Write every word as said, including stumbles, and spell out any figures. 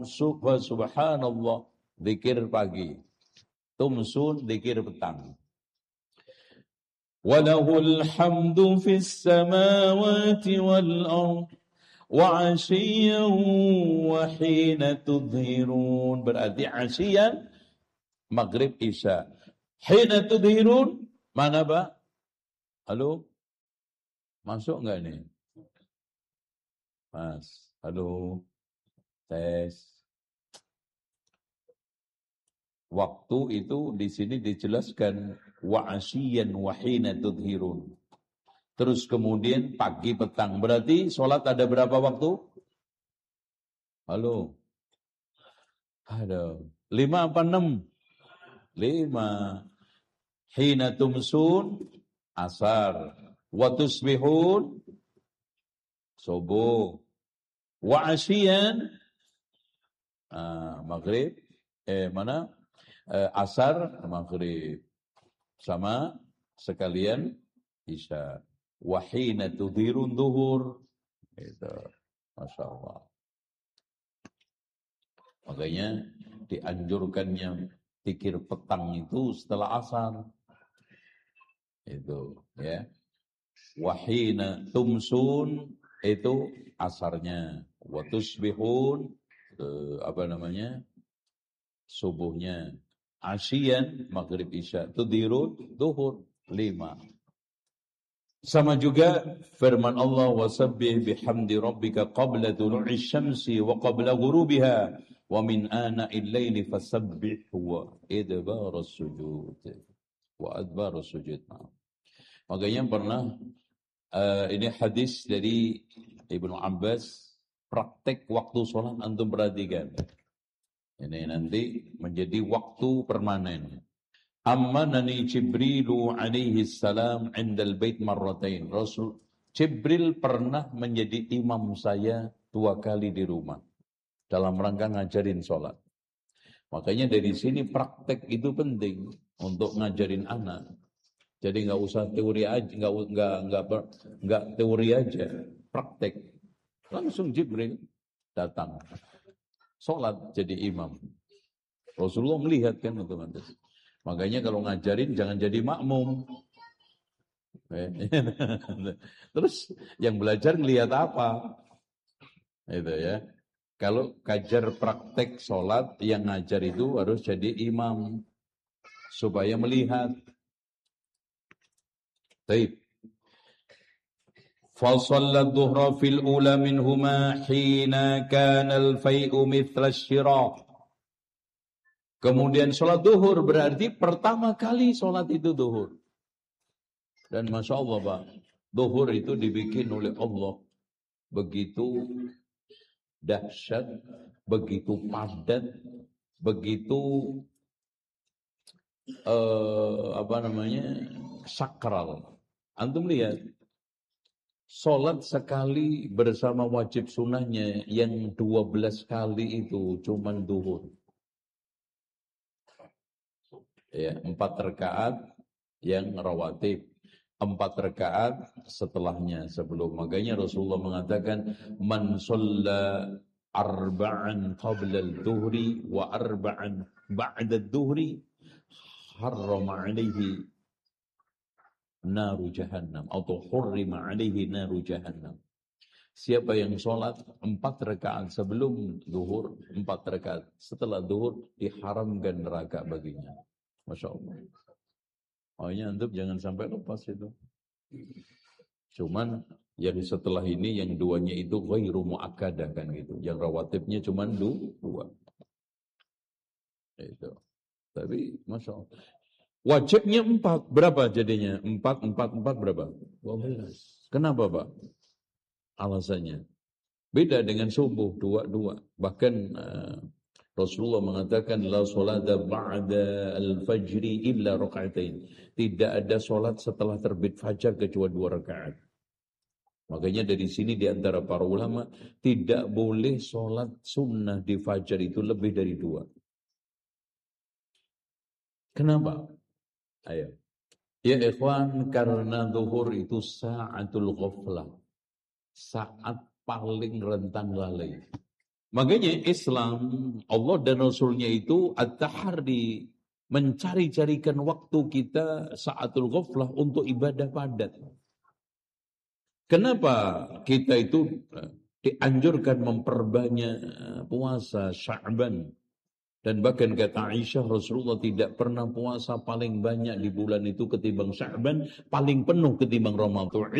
subhanallah, zikir pagi. Tumsun, zikir petang. Walahul hamdu fis samawati wal ardh wa 'ashiyyan wa hina tudhirun. Berarti 'ashiyyan maghrib isya. Hina tudhirun mana, Pak? Halo? Masuk enggak nih? Mas, halo. Tes. Waktu itu di sini dijelaskan wa 'ashiyyan wa hina tudhirun. Terus kemudian pagi petang. Berarti sholat ada berapa waktu? Halo? Ada. Lima apa enam? Lima. Hina tumsun, asar. Wa tusbihun, subuh. Wa asyian, ah, maghrib. Eh, mana? Eh, asar, maghrib. Sama sekalian isya. Wa hina tudhirun duhur. Itu. Masya Allah. Makanya dianjurkannya zikir petang itu setelah asar. Itu ya. Wahina tumsun itu asarnya. Wa tusbihun eh, apa namanya? Subuhnya. Asyian maghrib isya. Tudhirun duhur lima. Sama juga firman Allah, wasabbih bihamdi rabbika qabla tulu'i syamsi wa qabla ghurubiha wa min ana'il laili fasabbih wa idbarus sujud wa adbarus sujud. Makanya pernah uh, ini hadis dari Ibnu Abbas, praktek waktu sholat antum perhatikan. Ini nanti menjadi waktu permanen. Ammanani Jibrilu alaihi salam indal bait marratain. Rasul Jibril pernah menjadi imam saya dua kali di rumah dalam rangka ngajarin sholat. Makanya dari sini praktek itu penting untuk ngajarin anak. Jadi nggak usah teori aja, nggak nggak nggak nggak teori aja, praktek. Langsung Jibril datang, sholat jadi imam. Rasulullah melihat kan teman-teman. Makanya kalau ngajarin jangan jadi makmum. Terus yang belajar ngelihat apa? Itu ya. Kalau kajar praktek sholat, yang ngajar itu harus jadi imam supaya melihat. Baik. Fasalla dhuhra fil ula minhuma hina kana al-fai'u mithla asy-syira'. Kemudian sholat duhur berarti pertama kali sholat itu duhur. Dan Masya Allah Pak, duhur itu dibikin oleh Allah begitu dahsyat, begitu padat, begitu uh, apa namanya sakral. Antum lihat, sholat sekali bersama wajib sunnahnya yang dua belas kali itu cuman duhur. Ya, empat rakaat yang rawatib, empat rakaat setelahnya sebelum. Makanya Rasulullah mengatakan man shalla arba'an qabla al-dhuhri wa arba'an ba'da al-dhuhri harrama 'alaihi naru jahannam atau hurrima 'alaihi naru jahannam. Siapa yang sholat empat rakaat sebelum zuhur, empat rakaat setelah zuhur, diharamkan neraka baginya. Masya Allah. Makanya antum jangan sampai lepas itu. Cuman yang setelah ini yang duanya itu ghairu muakkadah kan gitu. Yang rawatibnya cuman dua. Itu. Tapi Masya Allah. Wajibnya empat. Berapa jadinya? Empat, empat, empat berapa? dua belas. Kenapa Pak? Alasannya. Beda dengan subuh, dua, dua. Bahkan uh, Rasulullah mengatakan la sholata ba'da al-fajri illa raka'atain. Tidak ada solat setelah terbit fajar kecuali dua rakaat. Makanya dari sini di antara para ulama tidak boleh solat sunnah di fajar itu lebih dari dua. Kenapa? Ayo. Ya ikhwan, karena zuhur itu sa'atul ghaflah. Saat paling rentan lalai. Makanya Islam, Allah dan Rasulnya itu at-tahari, mencari-carikan waktu kita saatul ghaflah untuk ibadah padat. Kenapa kita itu dianjurkan memperbanyak puasa Sya'ban? Dan bahkan kata Aisyah, Rasulullah tidak pernah puasa paling banyak di bulan itu ketimbang Sya'ban, paling penuh ketimbang Ramadan.